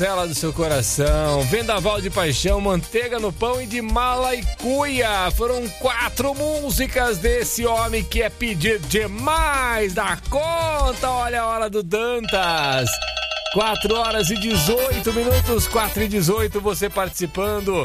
Ela do seu coração, Vendaval de Paixão, Manteiga no Pão e de Malaicuia. Foram 4 músicas desse homem que é pedido demais da conta. Olha a hora do Dantas. 4 horas e 18 minutos, 4 e 18, você participando.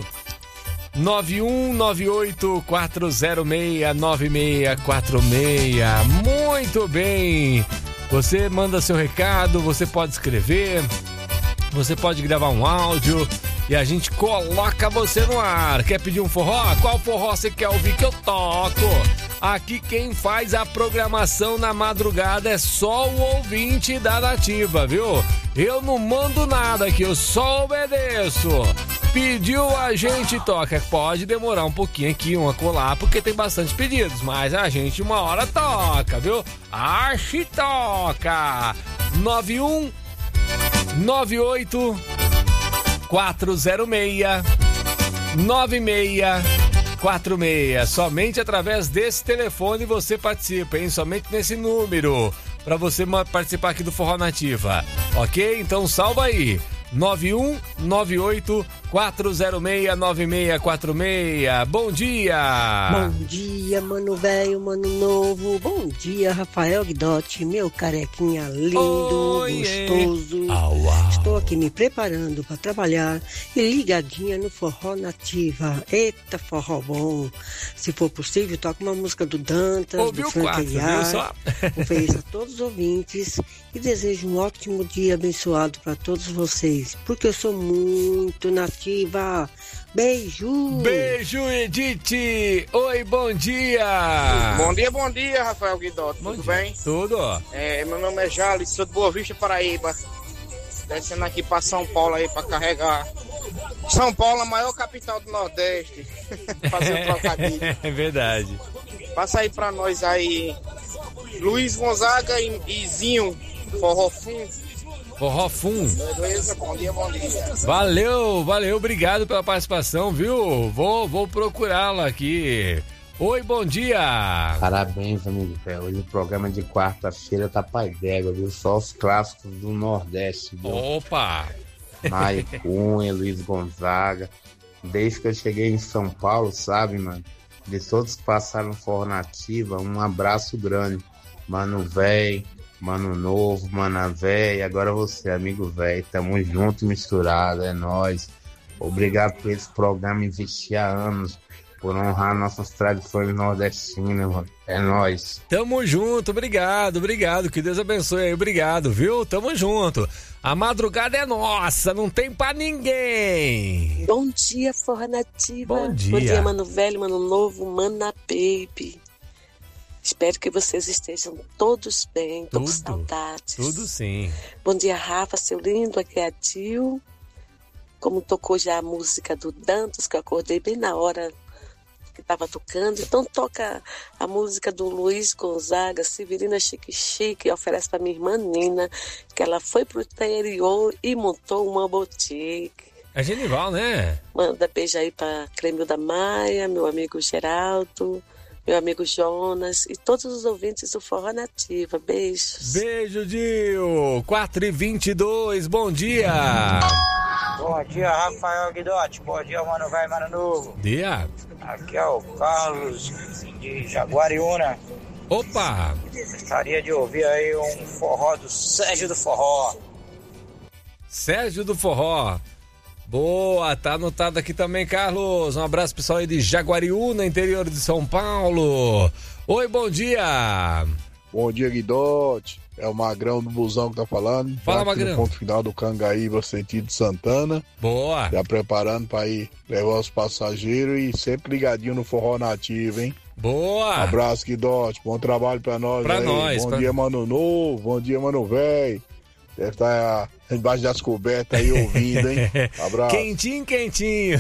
9198-406-9646. Muito bem. Você manda seu recado, você pode escrever. Você pode gravar um áudio e a gente coloca você no ar. Quer pedir um forró? Qual forró você quer ouvir que eu toco? Aqui quem faz a programação na madrugada é só o ouvinte da Nativa, viu? Eu não mando nada aqui, eu só obedeço. Pediu, a gente toca. Pode demorar um pouquinho aqui, uma colar, porque tem bastante pedidos, mas a gente uma hora toca, viu? Arche toca! 9198-406-9646. Somente através desse telefone você participa, hein? Somente nesse número, para você participar aqui do Forró Nativa, ok? Então salva aí, 9198-406-9646. Bom dia! Bom dia, mano velho, mano novo. Bom dia, Rafael Guidotti, meu carequinha lindo, gostoso. Estou aqui me preparando para trabalhar e ligadinha no Forró Nativa. Eita, forró bom. Se for possível, toca uma música do Dantas, ouviu do Frank Aguiar. Ofereço a todos os ouvintes e desejo um ótimo dia abençoado para todos vocês, porque eu sou muito nativa. Beijo! Beijo, Edith! Oi, bom dia! Bom dia, Rafael Guidotti. Tudo bem? Tudo. Meu nome é Jales, sou de Boa Vista, Paraíba. Descendo aqui pra São Paulo aí pra carregar. São Paulo, a maior capital do Nordeste. Fazer um trocadilho. É verdade. Passa aí pra nós aí, Luiz Gonzaga e Zinho, Forró Fum. Forró Fum. Beleza, bom dia. Valeu, obrigado pela participação, viu? Vou procurá-la aqui. Oi, bom dia. Parabéns, amigo velho. Hoje o programa de quarta-feira tá pai d'égua, viu? Só os clássicos do Nordeste, viu? Opa! Mário Cunha, Luiz Gonzaga. Desde que eu cheguei em São Paulo, sabe, mano? De todos que passaram Forró Nativa, um abraço grande. Mano velho, mano novo, mana velho, agora você, amigo velho. Tamo junto e misturado, é nóis. Obrigado por esse programa investir há anos, por honrar nossas tradições nordestinas, mano. É nóis. Tamo junto, obrigado. Que Deus abençoe aí, obrigado, viu? Tamo junto. A madrugada é nossa, não tem pra ninguém. Bom dia, Forró Nativa. Bom dia. Bom dia, mano velho, mano novo, mana baby. Espero que vocês estejam todos bem, tô com saudades. Tudo sim. Bom dia, Rafa, seu lindo, aqui é a Tio. Como tocou já a música do Dantas, que eu acordei bem na hora que estava tocando, então toca a música do Luiz Gonzaga, Severina Chique Chique, oferece para minha irmã Nina, que ela foi pro interior e montou uma boutique. É Genival, né? Manda beijo aí para Clemilda Maia, meu amigo Geraldo, meu amigo Jonas e todos os ouvintes do Forró Nativa. Beijos. Beijo, Dio. 4h22, bom dia. Bom dia, Rafael Guidotti. Bom dia, mano velho, mano novo. Dia. Aqui é o Carlos de Jaguariúna. Opa! Gostaria de ouvir aí um forró do Sérgio do Forró. Sérgio do Forró. Boa, tá anotado aqui também, Carlos. Um abraço pessoal aí de Jaguariúna, interior de São Paulo. Oi, bom dia. Bom dia, Guidotti. É o Magrão do Busão que tá falando. Fala, aqui Magrão. No ponto final do Cangaíba, sentido Santana. Boa. Já preparando pra ir levar os passageiros e sempre ligadinho no Forró Nativo, hein? Boa. Abraço, Guidotti. Bom trabalho pra nós. Pra aí. nós. Bom dia, mano novo. Bom dia, mano velho. Deve estar embaixo das cobertas aí ouvindo, hein? Abraço. Quentinho.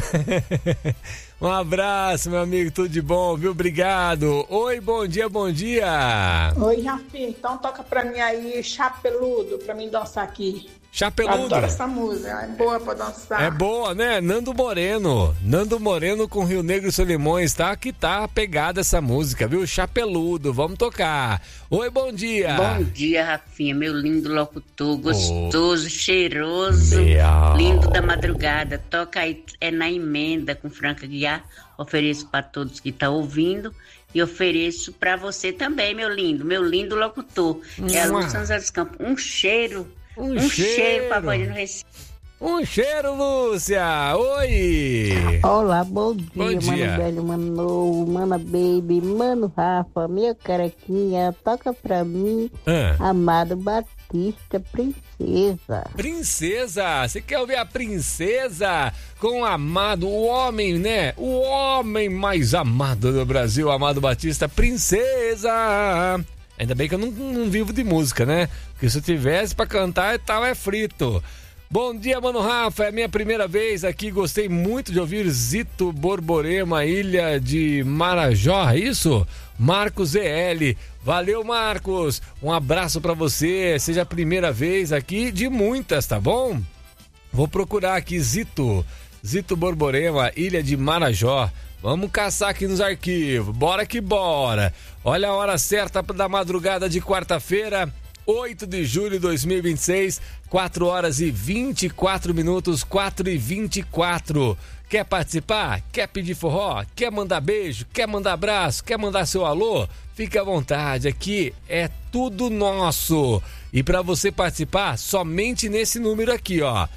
Um abraço, meu amigo, tudo de bom, viu? Obrigado. Oi, bom dia. Oi, Rafinha, então toca pra mim aí, Chapeludo, pra mim dançar aqui. Chapeludo. Adoro essa música, é boa pra dançar. É boa, né? Nando Moreno com Rio Negro e Solimões, tá? Que tá pegada essa música, viu? Chapeludo, vamos tocar. Oi, bom dia. Bom dia, Rafinha, meu lindo locutor, gostoso, cheiroso, Leal. lindo da madrugada. Toca aí, é na emenda com Franca Guiar. Ofereço para todos que estão ouvindo e ofereço para você também, meu lindo locutor. É a Lúcia São José dos Campos. Um cheiro para você no Recife. Um cheiro, Lúcia! Oi! Olá, bom dia, Mano Velho, Mano, Mana Baby, Mano Rafa, minha carequinha, toca pra mim, Amado Batista, Princesa. Princesa! Você quer ouvir a Princesa com o Amado, o homem, né? O homem mais amado do Brasil, Amado Batista, Princesa! Ainda bem que eu não vivo de música, né? Porque se eu tivesse pra cantar, eu tava frito. Bom dia, Mano Rafa, é a minha primeira vez aqui, gostei muito de ouvir Zito Borborema, Ilha de Marajó, é isso? Marcos EL, valeu Marcos, um abraço pra você, seja a primeira vez aqui de muitas, tá bom? Vou procurar aqui Zito Borborema, Ilha de Marajó. Vamos caçar aqui nos arquivos, bora que bora. Olha a hora certa da madrugada de quarta-feira, 8 de julho de 2026, 4 horas e 24 minutos, 4h24. Quer participar? Quer pedir forró? Quer mandar beijo? Quer mandar abraço? Quer mandar seu alô? Fique à vontade, aqui é tudo nosso. E para você participar, somente nesse número aqui, ó,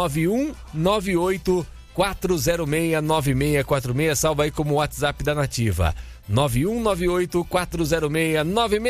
9198 406-9646, salva aí como WhatsApp da Nativa, 9198 406-9646.